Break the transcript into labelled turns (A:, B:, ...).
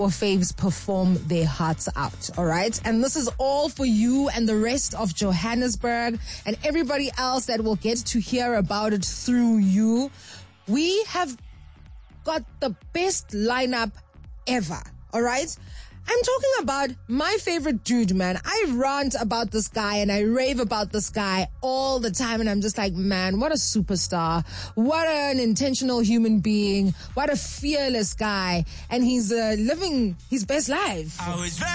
A: faves perform their hearts out, all right? And this is all for you and the rest of Johannesburg and everybody else that will get to hear about it through you. We have got the best lineup ever, all right? I'm talking about my favorite dude, man. I rant about this guy and I rave about this guy all the time, and I'm just like, man, what a superstar. What an intentional human being. What a fearless guy. And he's living his best life.